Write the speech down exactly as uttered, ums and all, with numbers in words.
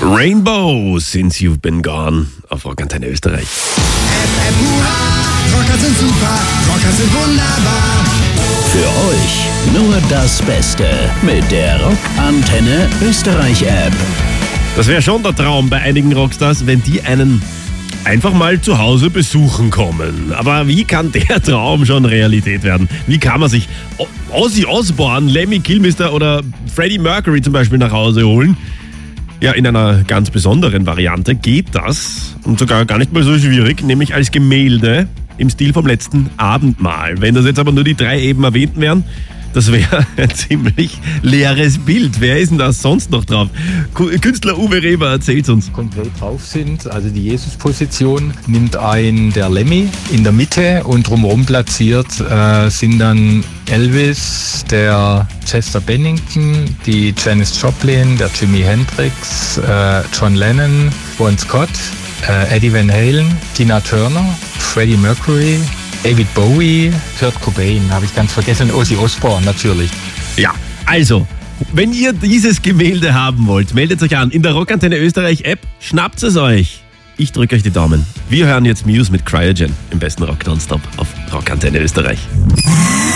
Rainbow, Since You've Been Gone auf Rockantenne Österreich. App, App, hurra, Rocker sind super, Rocker sind wunderbar. Für euch nur das Beste mit der Rockantenne Österreich App. Das wäre schon der Traum bei einigen Rockstars, wenn die einen einfach mal zu Hause besuchen kommen. Aber wie kann der Traum schon Realität werden? Wie kann man sich Ozzy Osbourne, Lemmy Kilmister oder Freddie Mercury zum Beispiel nach Hause holen? Ja, in einer ganz besonderen Variante geht das und sogar gar nicht mal so schwierig, nämlich als Gemälde im Stil vom letzten Abendmahl. Wenn das jetzt aber nur die drei eben erwähnten wären, das wäre ein ziemlich leeres Bild. Wer ist denn da sonst noch drauf? Künstler Uwe Reber erzählt uns. Konkret drauf sind, also die Jesus-Position nimmt ein der Lemmy in der Mitte und drumherum platziert äh, sind dann Elvis, der Chester Bennington, die Janis Joplin, der Jimi Hendrix, äh, John Lennon, Bon Scott, äh, Eddie Van Halen, Tina Turner, Freddie Mercury, David Bowie, Kurt Cobain, habe ich ganz vergessen, Ozzy Osbourne natürlich. Ja, also, wenn ihr dieses Gemälde haben wollt, meldet euch an in der Rockantenne Österreich App, schnappt es euch. Ich drücke euch die Daumen. Wir hören jetzt Muse mit Cryogen im besten Rock Nonstop auf Rockantenne Österreich.